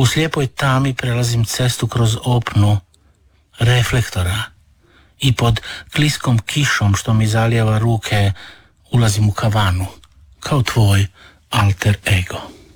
U slijepoj tami prelazim cestu kroz opnu reflektora i pod kliskom kišom što mi zalijeva ruke ulazim u kavanu, kao tvoj alter ego.